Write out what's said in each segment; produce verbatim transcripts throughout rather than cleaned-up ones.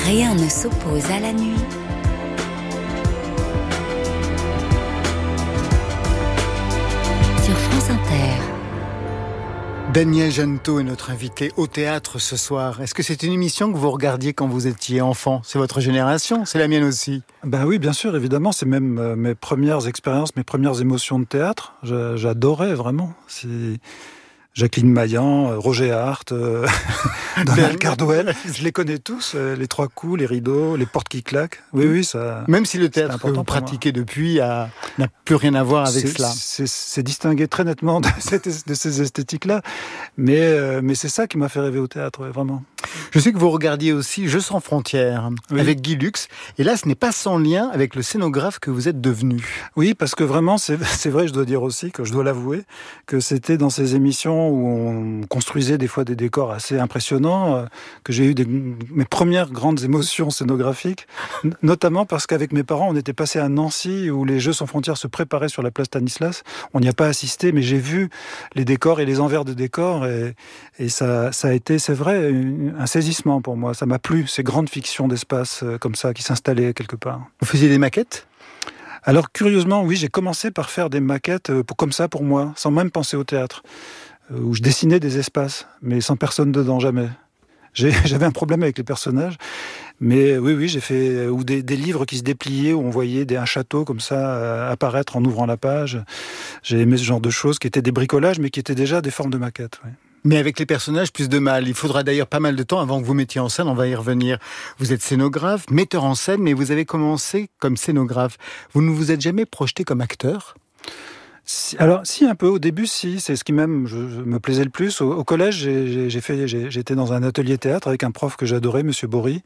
Rien ne s'oppose à la nuit. Sur France Inter. Daniel Jeannetot est notre invité au théâtre ce soir. Est-ce que c'est une émission que vous regardiez quand vous étiez enfant ? C'est votre génération ? C'est la mienne aussi. Ben oui, bien sûr, évidemment. C'est même euh, mes premières expériences, mes premières émotions de théâtre. Je, j'adorais vraiment. C'est Jacqueline Maillan, Roger Hart, euh, Donald Cardwell. Je les connais tous. Euh, les trois coups, les rideaux, les portes qui claquent. Oui, oui, ça. Même si le théâtre que vous pratiquez depuis a, n'a plus rien à voir avec c'est, cela. C'est, c'est distingué très nettement de, cette, de ces esthétiques-là. Mais, euh, mais c'est ça qui m'a fait rêver au théâtre, ouais, vraiment. Je sais que vous regardiez aussi Jeux sans frontières, oui, avec Guy Lux. Et là, ce n'est pas sans lien avec le scénographe que vous êtes devenu. Oui, parce que vraiment, c'est, c'est vrai, je dois dire aussi, que je dois l'avouer, que c'était dans ces émissions où on construisait des fois des décors assez impressionnants, euh, que j'ai eu des, mes premières grandes émotions scénographiques, n- notamment parce qu'avec mes parents, on était passé à Nancy, où les Jeux sans frontières se préparaient sur la place Stanislas. On n'y a pas assisté, mais j'ai vu les décors et les envers de décors, et, et ça, ça a été, c'est vrai, une, un saisissement pour moi. Ça m'a plu, ces grandes fictions d'espace euh, comme ça, qui s'installaient quelque part. Vous faisiez des maquettes ? Alors, curieusement, oui, j'ai commencé par faire des maquettes euh, pour, comme ça pour moi, sans même penser au théâtre, euh, où je dessinais des espaces, mais sans personne dedans, jamais. J'ai, j'avais un problème avec les personnages, mais oui, oui, j'ai fait ou des, des livres qui se dépliaient, où on voyait des, un château comme ça euh, apparaître en ouvrant la page. J'ai aimé ce genre de choses, qui étaient des bricolages, mais qui étaient déjà des formes de maquettes, oui. Mais avec les personnages, plus de mal. Il faudra d'ailleurs pas mal de temps avant que vous mettiez en scène, on va y revenir. Vous êtes scénographe, metteur en scène, mais vous avez commencé comme scénographe. Vous ne vous êtes jamais projeté comme acteur ? Si, alors, si, un peu. Au début, si. C'est ce qui même je, je me plaisait le plus. Au, au collège, j'ai, j'ai, j'ai fait, j'ai, j'étais dans un atelier théâtre avec un prof que j'adorais, Monsieur Bory.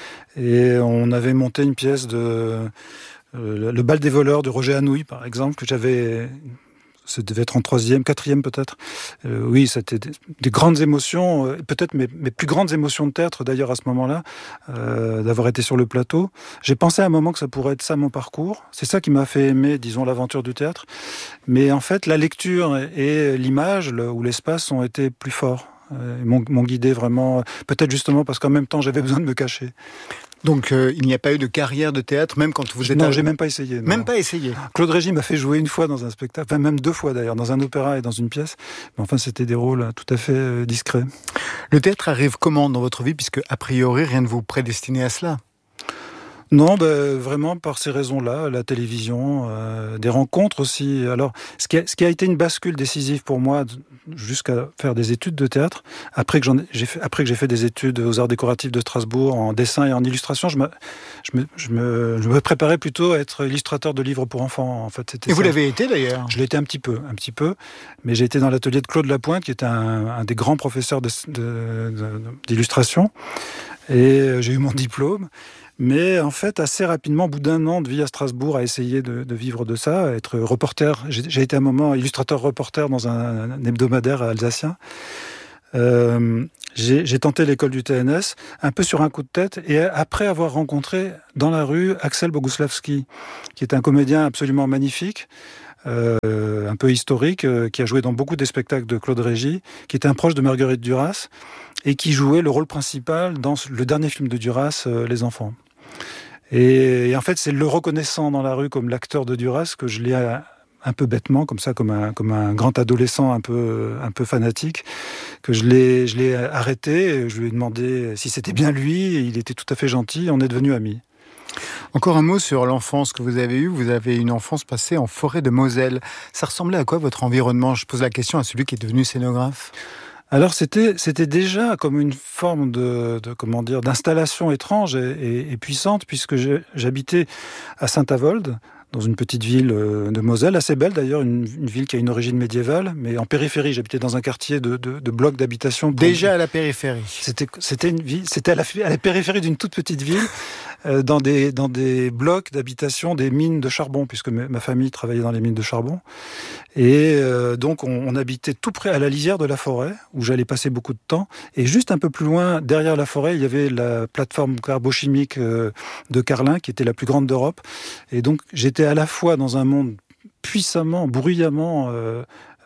Et on avait monté une pièce de... Euh, le bal des voleurs de Roger Hanouilh, par exemple, que j'avais... Ça devait être en troisième, quatrième peut-être. Euh, oui, c'était des, des grandes émotions, euh, peut-être mes, mes plus grandes émotions de théâtre d'ailleurs à ce moment-là, euh, d'avoir été sur le plateau. J'ai pensé à un moment que ça pourrait être ça mon parcours. C'est ça qui m'a fait aimer, disons, l'aventure du théâtre. Mais en fait, la lecture et l'image le, ou l'espace ont été plus forts. Euh, m'ont, m'ont guidé vraiment, peut-être justement parce qu'en même temps j'avais besoin de me cacher. Donc euh, il n'y a pas eu de carrière de théâtre, même quand vous êtes... Non, à... j'ai même pas essayé. Non. Même pas essayé. Claude Régis m'a fait jouer une fois dans un spectacle, enfin même deux fois d'ailleurs, dans un opéra et dans une pièce. Mais enfin, c'était des rôles tout à fait euh, discrets. Le théâtre arrive comment dans votre vie, puisque a priori rien ne vous prédestinait à cela? Non, ben, vraiment par ces raisons-là, la télévision, euh, des rencontres aussi. Alors, ce qui, a, ce qui a été une bascule décisive pour moi, jusqu'à faire des études de théâtre, après que, j'en ai, j'ai fait, après que j'ai fait des études aux Arts décoratifs de Strasbourg, en dessin et en illustration, je me, je me, je me, je me préparais plutôt à être illustrateur de livres pour enfants. En fait, c'était et vous ça. l'avez été d'ailleurs? Je l'ai été un petit peu, un petit peu, mais j'ai été dans l'atelier de Claude Lapointe, qui est un, un des grands professeurs de, de, de, d'illustration, et j'ai eu mon diplôme. Mais en fait, assez rapidement, au bout d'un an de vie à Strasbourg, à essayer de, de vivre de ça, être reporter. J'ai, j'ai été un moment illustrateur-reporter dans un, un hebdomadaire alsacien. Euh, j'ai, j'ai tenté l'école du T N S, un peu sur un coup de tête, et après avoir rencontré dans la rue Axel Boguslavski, qui est un comédien absolument magnifique, euh, un peu historique, euh, qui a joué dans beaucoup des spectacles de Claude Régis, qui était un proche de Marguerite Duras, et qui jouait le rôle principal dans le dernier film de Duras, euh, Les Enfants. Et, et en fait, c'est le reconnaissant dans la rue comme l'acteur de Duras que je l'ai un peu bêtement, comme ça, comme un, comme un grand adolescent un peu, un peu fanatique, que je l'ai, je l'ai arrêté. Je lui ai demandé si c'était bien lui. Et il était tout à fait gentil. On est devenus amis. Encore un mot sur l'enfance que vous avez eue. Vous avez une enfance passée en forêt de Moselle. Ça ressemblait à quoi votre environnement? Je pose la question à celui qui est devenu scénographe. Alors c'était c'était déjà comme une forme de, de comment dire d'installation étrange et, et, et puissante, puisque j'habitais à Saint-Avold, dans une petite ville de Moselle, assez belle d'ailleurs, une, une ville qui a une origine médiévale, mais en périphérie. J'habitais dans un quartier de, de, de blocs d'habitation. Pour... Déjà à la périphérie. C'était c'était une ville, c'était à la, à la périphérie d'une toute petite ville, euh, dans des dans des blocs d'habitation, des mines de charbon, puisque ma famille travaillait dans les mines de charbon. Et euh, donc on, on habitait tout près à la lisière de la forêt, où j'allais passer beaucoup de temps. Et juste un peu plus loin, derrière la forêt, il y avait la plateforme carbochimique euh, de Carlin, qui était la plus grande d'Europe. Et donc j'étais à la fois dans un monde puissamment, bruyamment euh,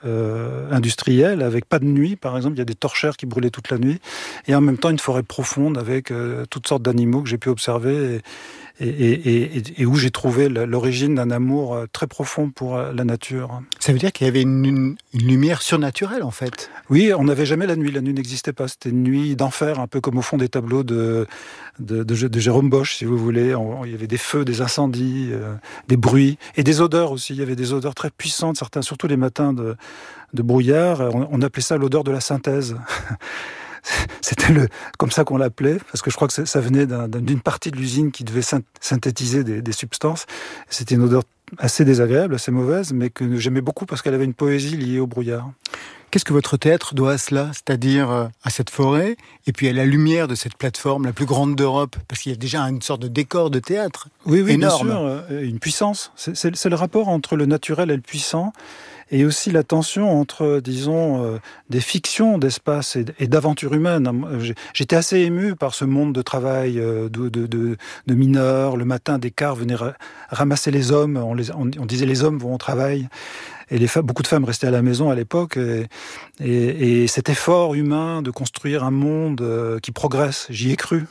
euh, industrielle, avec pas de nuit, par exemple. Il y a des torchères qui brûlaient toute la nuit. Et en même temps, une forêt profonde avec euh, toutes sortes d'animaux que j'ai pu observer et, et, et, et, et où j'ai trouvé l'origine d'un amour très profond pour la nature. Ça veut dire qu'il y avait une, une, une lumière surnaturelle, en fait. Oui, on n'avait jamais la nuit. La nuit n'existait pas. C'était une nuit d'enfer, un peu comme au fond des tableaux de, de, de, de Jérôme Bosch, si vous voulez. On, il y avait des feux, des incendies, euh, des bruits et des odeurs aussi. Il y avait des odeurs très puissantes, certains, surtout les matins de, de brouillard. On, on appelait ça l'odeur de la synthèse. C'était le, comme ça qu'on l'appelait, parce que je crois que ça venait d'un, d'une partie de l'usine qui devait synthétiser des, des substances. C'était une odeur assez désagréable, assez mauvaise, mais que j'aimais beaucoup parce qu'elle avait une poésie liée au brouillard. Qu'est-ce que votre théâtre doit à cela, c'est-à-dire à cette forêt, et puis à la lumière de cette plateforme la plus grande d'Europe, parce qu'il y a déjà une sorte de décor de théâtre oui, oui, énorme. Bien sûr, une puissance. C'est, c'est, c'est le rapport entre le naturel et le puissant, et aussi la tension entre, disons, euh, des fictions d'espace et, et d'aventure humaine. J'étais assez ému par ce monde de travail euh, de, de, de, de mineurs. Le matin, des cars venaient ra- ramasser les hommes. On, les, on, on disait les hommes vont au travail. Et les femmes, beaucoup de femmes restaient à la maison à l'époque. Et, et, et cet effort humain de construire un monde euh, qui progresse, j'y ai cru.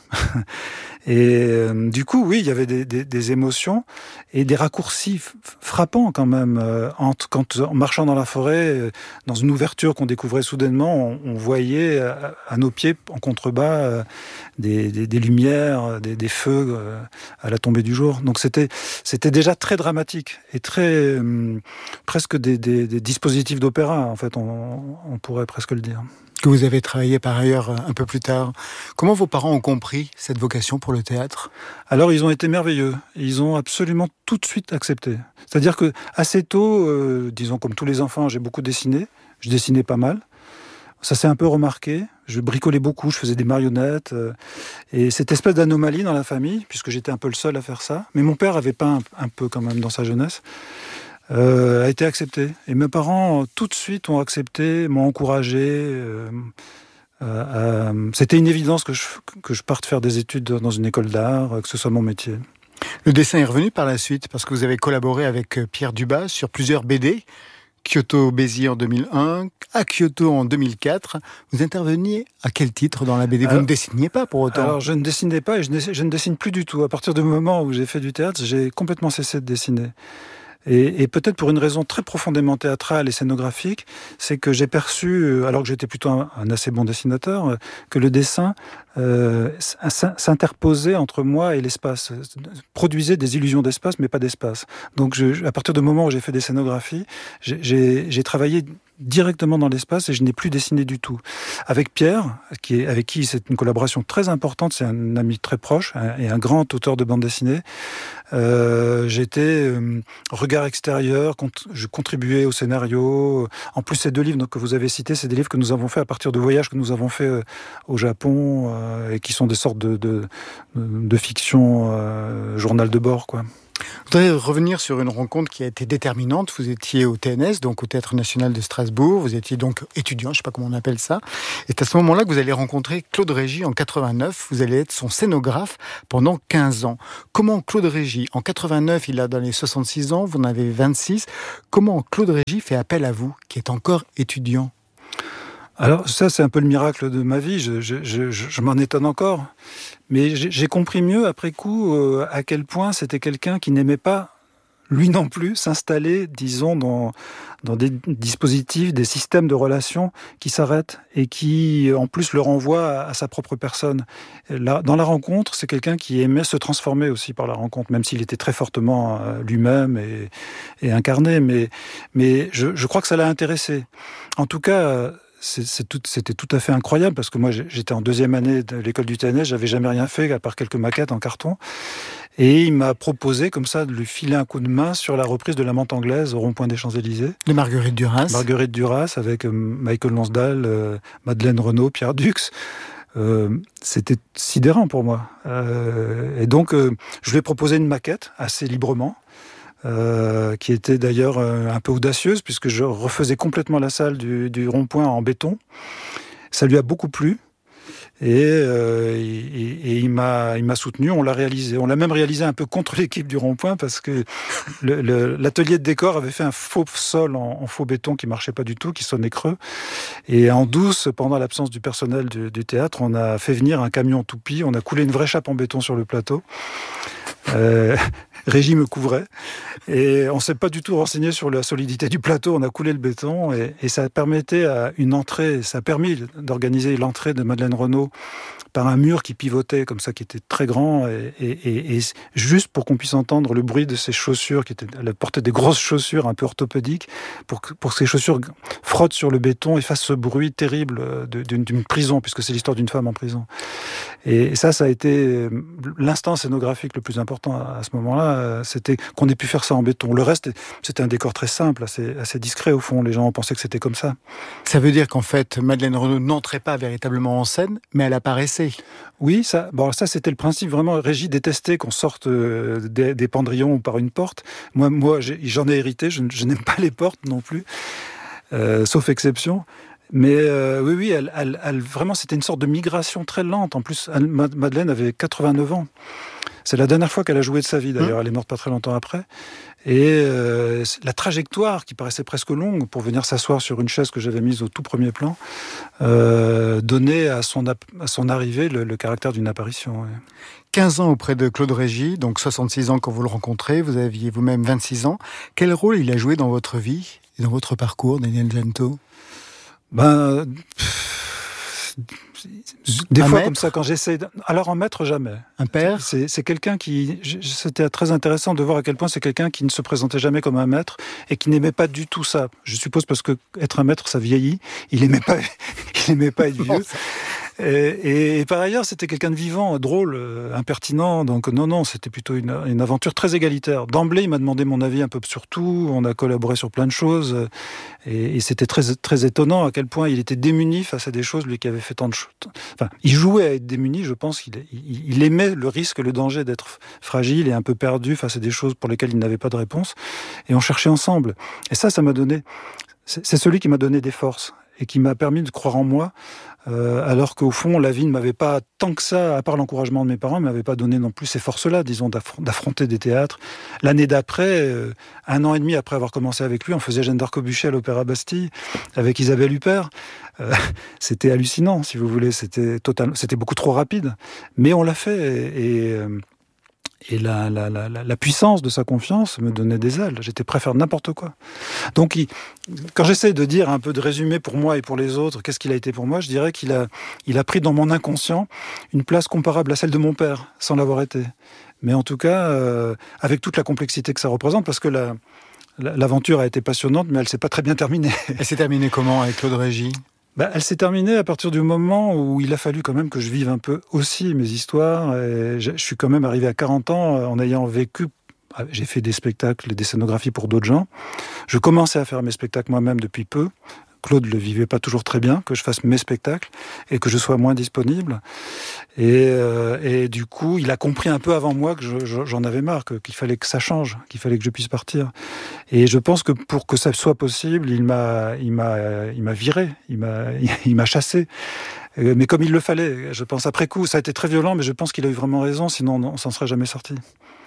Et euh, du coup, oui, il y avait des, des, des émotions et des raccourcis f- frappants quand même. Euh, entre, quand, en marchant dans la forêt, euh, dans une ouverture qu'on découvrait soudainement, on, on voyait à, à nos pieds, en contrebas, euh, des, des, des lumières, des, des feux euh, à la tombée du jour. Donc c'était, c'était déjà très dramatique et très euh, presque des, des, des dispositifs d'opéra. En fait, on, on pourrait presque le dire. Que vous avez travaillé par ailleurs un peu plus tard. Comment vos parents ont compris cette vocation pour le théâtre ? Alors, ils ont été merveilleux. Ils ont absolument tout de suite accepté. C'est-à-dire que assez tôt, euh, disons comme tous les enfants, j'ai beaucoup dessiné. Je dessinais pas mal. Ça s'est un peu remarqué. Je bricolais beaucoup, je faisais des marionnettes. Euh, et cette espèce d'anomalie dans la famille, puisque j'étais un peu le seul à faire ça. Mais mon père avait peint un, un peu quand même dans sa jeunesse. Euh, a été accepté. Et mes parents, tout de suite, ont accepté, m'ont encouragé. Euh, euh, euh, c'était une évidence que je, que je parte faire des études dans une école d'art, que ce soit mon métier. Le dessin est revenu par la suite, parce que vous avez collaboré avec Pierre Dubas sur plusieurs B D. Kyoto Béziers en deux mille un, à Kyoto en deux mille quatre. Vous interveniez à quel titre dans la B D ? Vous alors, ne dessiniez pas pour autant ? Alors, je ne dessinais pas et je ne, je ne dessine plus du tout. À partir du moment où j'ai fait du théâtre, j'ai complètement cessé de dessiner. Et, et peut-être pour une raison très profondément théâtrale et scénographique, c'est que j'ai perçu, alors que j'étais plutôt un, un assez bon dessinateur, que le dessin euh, s'interposait entre moi et l'espace, produisait des illusions d'espace, mais pas d'espace. Donc je, à partir du moment où j'ai fait des scénographies, j'ai, j'ai travaillé directement dans l'espace et je n'ai plus dessiné du tout. Avec Pierre, qui est, avec qui c'est une collaboration très importante, c'est un ami très proche un, et un grand auteur de bande dessinée, euh, j'étais euh, regard extérieur, cont- je contribuais au scénario. En plus, ces deux livres que vous avez cités, c'est des livres que nous avons faits à partir de voyages que nous avons faits euh, au Japon euh, et qui sont des sortes de, de, de fiction, euh, journal de bord, quoi. Je voudrais revenir sur une rencontre qui a été déterminante. Vous étiez au T N S, donc au Théâtre National de Strasbourg. Vous étiez donc étudiant, je ne sais pas comment on appelle ça. Et c'est à ce moment-là que vous allez rencontrer Claude Régis en quatre-vingt-neuf. Vous allez être son scénographe pendant quinze ans. Comment Claude Régis, en quatre-vingt-neuf, il a dans les soixante-six ans, vous en avez vingt-six. Comment Claude Régis fait appel à vous, qui êtes encore étudiant ? Alors ça, c'est un peu le miracle de ma vie, je, je, je, je m'en étonne encore. Mais j'ai, j'ai compris mieux après coup euh, à quel point c'était quelqu'un qui n'aimait pas, lui non plus, s'installer, disons, dans, dans des dispositifs, des systèmes de relations qui s'arrêtent et qui, en plus, le renvoient à, à sa propre personne. Là, dans la rencontre, c'est quelqu'un qui aimait se transformer aussi par la rencontre, même s'il était très fortement euh, lui-même et, et incarné. Mais, mais je, je crois que ça l'a intéressé. En tout cas... C'est, c'est tout, c'était tout à fait incroyable parce que moi j'étais en deuxième année de l'école du T N S, j'avais jamais rien fait à part quelques maquettes en carton et il m'a proposé comme ça de lui filer un coup de main sur la reprise de La Menthe anglaise au rond-point des Champs-Élysées. De Marguerite Duras. Marguerite Duras avec Michael Lonsdale, euh, Madeleine Renaud, Pierre Dux. Euh, c'était sidérant pour moi. Euh, et donc euh, je lui ai proposé une maquette assez librement. Euh, qui était d'ailleurs euh, un peu audacieuse, puisque je refaisais complètement la salle du, du rond-point en béton. Ça lui a beaucoup plu. Et, euh, et, et il m'a, il m'a soutenu, on l'a réalisé. On l'a même réalisé un peu contre l'équipe du Rond-Point parce que le, le, l'atelier de décor avait fait un faux sol en, en faux béton qui marchait pas du tout, qui sonnait creux. Et en douce, pendant l'absence du personnel du, du théâtre, on a fait venir un camion toupie, on a coulé une vraie chape en béton sur le plateau. Euh, Régie me couvrait et on s'est pas du tout renseigné sur la solidité du plateau. On a coulé le béton et, et ça permettait à une entrée, ça a permis d'organiser l'entrée de Madeleine Renaud par un mur qui pivotait comme ça, qui était très grand et, et, et, et juste pour qu'on puisse entendre le bruit de ses chaussures, qui étaient, elle portait des grosses chaussures un peu orthopédiques, pour que, pour que ces chaussures frottent sur le béton et fassent ce bruit terrible de, d'une, d'une prison, puisque c'est l'histoire d'une femme en prison. Et ça, ça a été l'instant scénographique le plus important à ce moment-là, c'était qu'on ait pu faire ça en béton. Le reste, c'était un décor très simple, assez, assez discret au fond. Les gens pensaient que c'était comme ça. Ça veut dire qu'en fait, Madeleine Renaud n'entrait pas véritablement en scène, mais elle apparaissait. Oui, ça, bon, ça c'était le principe. Vraiment, Régie détestait qu'on sorte des, des pendrillons par une porte. Moi, moi j'ai, j'en ai hérité. Je, je n'aime pas les portes non plus, euh, sauf exception. Mais euh, oui, oui, elle, elle, elle, vraiment, c'était une sorte de migration très lente. En plus, elle, Madeleine avait quatre-vingt-neuf ans. C'est la dernière fois qu'elle a joué de sa vie, d'ailleurs. Mmh. Elle est morte pas très longtemps après. Et euh, la trajectoire, qui paraissait presque longue, pour venir s'asseoir sur une chaise que j'avais mise au tout premier plan, euh, donnait à son, à son arrivée le, le caractère d'une apparition. Ouais. quinze ans auprès de Claude Régis, donc soixante-six ans quand vous le rencontrez, vous aviez vous-même vingt-six ans. Quel rôle il a joué dans votre vie et dans votre parcours, Daniel Gento ? Ben... Des un fois maître, comme ça, quand j'essaie... De... Alors en maître, jamais. Un père c'est, c'est quelqu'un qui... C'était très intéressant de voir à quel point c'est quelqu'un qui ne se présentait jamais comme un maître et qui n'aimait pas du tout ça. Je suppose parce que être un maître, ça vieillit. Il n'aimait pas... Il aimait pas être vieux. Et, et, et par ailleurs, c'était quelqu'un de vivant, drôle, impertinent. Donc non, non, c'était plutôt une, une aventure très égalitaire. D'emblée, il m'a demandé mon avis un peu sur tout. On a collaboré sur plein de choses. Et, et c'était très, très étonnant à quel point il était démuni face à des choses, lui qui avait fait tant de choses. Enfin, il jouait à être démuni, je pense qu'il il, il aimait le risque, le danger d'être fragile et un peu perdu face à des choses pour lesquelles il n'avait pas de réponse. Et on cherchait ensemble. Et ça, ça m'a donné... C'est, c'est celui qui m'a donné des forces et qui m'a permis de croire en moi, euh, alors qu'au fond, la vie ne m'avait pas, tant que ça, à part l'encouragement de mes parents, ne m'avait pas donné non plus ces forces-là, disons, d'affr- d'affronter des théâtres. L'année d'après, euh, un an et demi après avoir commencé avec lui, on faisait Jeanne d'Arc au bûcher à l'Opéra Bastille, avec Isabelle Huppert. Euh, c'était hallucinant, si vous voulez, c'était, total, c'était beaucoup trop rapide. Mais on l'a fait, et... et euh, Et la, la, la, la puissance de sa confiance me donnait des ailes. J'étais prêt à faire n'importe quoi. Donc, il, quand j'essaie de dire un peu de résumé pour moi et pour les autres, qu'est-ce qu'il a été pour moi, je dirais qu'il a, il a pris dans mon inconscient une place comparable à celle de mon père, sans l'avoir été. Mais en tout cas, euh, avec toute la complexité que ça représente, parce que la, la, l'aventure a été passionnante, mais elle s'est pas très bien terminée. Elle s'est terminée comment avec Claude Régis ? Bah, elle s'est terminée à partir du moment où il a fallu quand même que je vive un peu aussi mes histoires. Et je suis quand même arrivé à quarante ans en ayant vécu... J'ai fait des spectacles et des scénographies pour d'autres gens. Je commençais à faire mes spectacles moi-même depuis peu. Claude ne le vivait pas toujours très bien, que je fasse mes spectacles et que je sois moins disponible. Et, euh, et du coup, il a compris un peu avant moi que je, je, j'en avais marre, que, qu'il fallait que ça change, qu'il fallait que je puisse partir. Et je pense que pour que ça soit possible, il m'a, il m'a, il m'a viré, il m'a, il m'a chassé. Mais comme il le fallait, je pense après coup, ça a été très violent, mais je pense qu'il a eu vraiment raison, sinon on s'en serait jamais sorti.